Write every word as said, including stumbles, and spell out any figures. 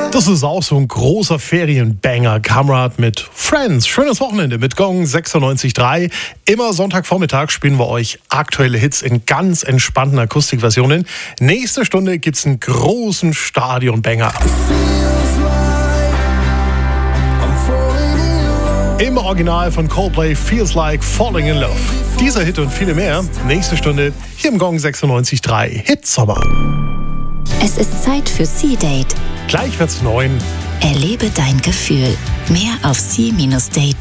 Das ist auch so ein großer Ferienbanger. Kamrad mit Friends. Schönes Wochenende mit Gong sechsundneunzig Komma drei. Immer Sonntagvormittag spielen wir euch aktuelle Hits in ganz entspannten Akustikversionen. Nächste Stunde gibt's einen großen Stadionbanger. Im Original von Coldplay, Feels Like Falling in Love. Dieser Hit und viele mehr. Nächste Stunde hier im Gong sechsundneunzig Komma drei. Hitsommer. Es ist Zeit für C-Date. Gleich wird's neun. Erlebe dein Gefühl. Mehr auf c Date.